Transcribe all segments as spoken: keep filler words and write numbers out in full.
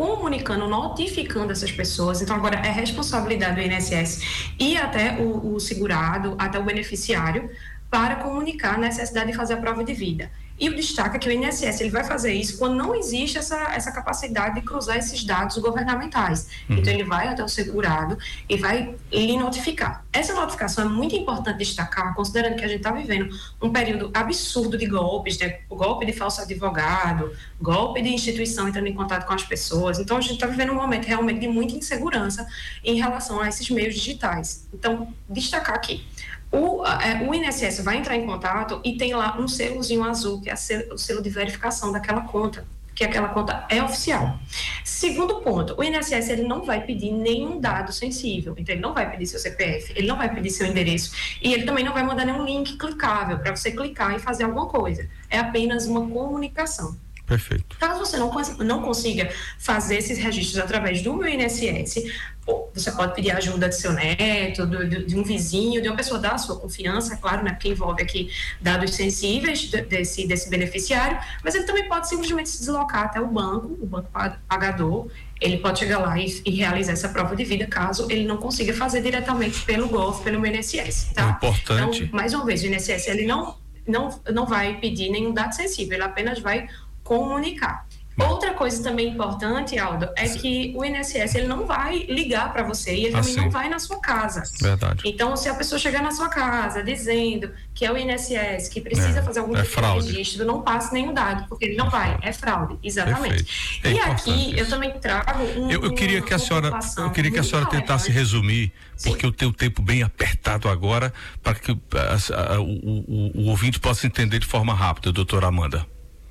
comunicando, notificando essas pessoas. Então, agora é responsabilidade do I N S S e até o, o segurado, até o beneficiário, para comunicar a necessidade de fazer a prova de vida. E o destaque é que o I N S S ele vai fazer isso quando não existe essa, essa capacidade de cruzar esses dados governamentais. Uhum. Então, ele vai até o segurado e vai lhe notificar. Essa notificação é muito importante destacar, considerando que a gente está vivendo um período absurdo de golpes, né? O golpe de falso advogado, golpe de instituição entrando em contato com as pessoas. Então, a gente está vivendo um momento realmente de muita insegurança em relação a esses meios digitais. Então, destacar aqui. O, é, o I N S S vai entrar em contato e tem lá um selozinho azul, que é selo, o selo de verificação daquela conta, que aquela conta é oficial. Segundo ponto, o I N S S ele não vai pedir nenhum dado sensível, então ele não vai pedir seu C P F, ele não vai pedir seu endereço e ele também não vai mandar nenhum link clicável para você clicar e fazer alguma coisa. É apenas uma comunicação. Perfeito. Caso você não, não consiga fazer esses registros através do meu I N S S, você pode pedir ajuda de seu neto, do, de, de um vizinho, de uma pessoa da sua confiança, claro, né, porque envolve aqui dados sensíveis desse, desse beneficiário, mas ele também pode simplesmente se deslocar até o banco, o banco pagador, ele pode chegar lá e, e realizar essa prova de vida, caso ele não consiga fazer diretamente pelo Golf, pelo meu I N S S, tá? Importante. Então, mais uma vez, o I N S S, ele não, não, não vai pedir nenhum dado sensível, ele apenas vai comunicar. Outra coisa também importante, Aldo, é que o I N S S ele não vai ligar para você e ele também assim. não vai na sua casa. Verdade. Então, se a pessoa chegar na sua casa dizendo que é o I N S S, que precisa é, fazer algum é tipo de registro, não passe nenhum dado, porque ele não é vai, fraude. é fraude, exatamente. É e aqui eu também trago um, eu, eu queria que a senhora, eu queria que a senhora tentasse relevante. resumir, Sim. porque eu tenho o tempo bem apertado agora, para que a, a, o, o, o ouvinte possa entender de forma rápida, doutora Amanda.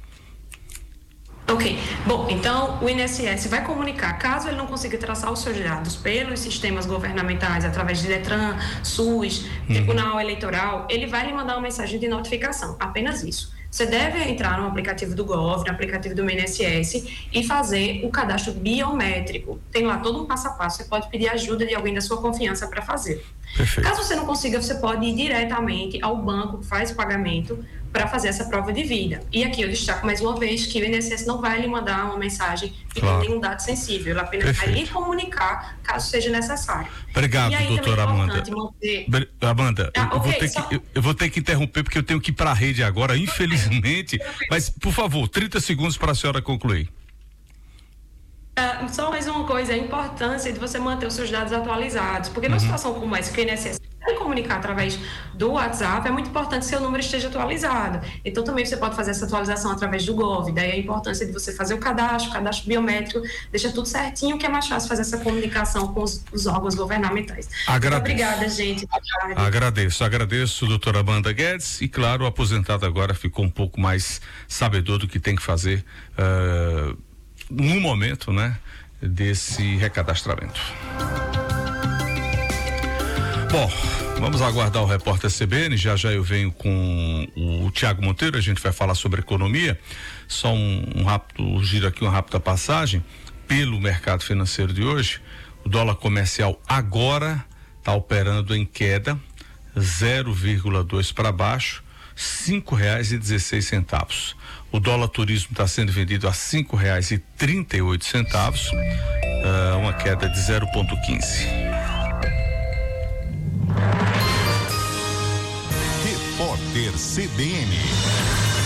Ok, bom, então o I N S S vai comunicar, caso ele não consiga traçar os seus dados pelos sistemas governamentais, através de Detran, SUS, uhum. Tribunal Eleitoral, ele vai lhe mandar uma mensagem de notificação, apenas isso. Você deve entrar no aplicativo do Gov, no aplicativo do I N S S e fazer o cadastro biométrico. Tem lá todo um passo a passo, você pode pedir ajuda de alguém da sua confiança para fazer. Perfeito. Caso você não consiga, você pode ir diretamente ao banco que faz o pagamento para fazer essa prova de vida. E aqui eu destaco mais uma vez que o I N S S não vai lhe mandar uma mensagem e claro. Nenhum dado sensível, ele apenas Perfeito. Vai lhe comunicar caso seja necessário. Obrigado, aí, doutora Amanda. Manter... Amanda, ah, eu, okay, vou ter só... que, eu, eu vou ter que interromper porque eu tenho que ir para a rede agora, infelizmente. Mas, por favor, trinta segundos para a senhora concluir. Uh, só mais uma coisa, a importância de você manter os seus dados atualizados, porque numa uhum. situação como essa, que o I N S S deve comunicar através do WhatsApp, é muito importante que seu número esteja atualizado. Então também você pode fazer essa atualização através do Gov, daí a importância de você fazer o cadastro, o cadastro biométrico, deixa tudo certinho, que é mais fácil fazer essa comunicação com os, os órgãos governamentais. Agradeço. Obrigada, gente. Agradeço, agradeço, doutora Amanda Guedes, e claro, o aposentado agora ficou um pouco mais sabedor do que tem que fazer uh, no momento, né, desse recadastramento. Bom, vamos aguardar o repórter C B N, já já eu venho com o Tiago Monteiro, a gente vai falar sobre economia, só um, um rápido giro aqui, uma rápida passagem pelo mercado financeiro de hoje. O dólar comercial agora está operando em queda, zero vírgula dois para baixo, cinco reais e dezesseis centavos. O dólar turismo está sendo vendido a cinco reais e trinta e oito centavos, uh, uma queda de zero vírgula quinze. Repórter C B N.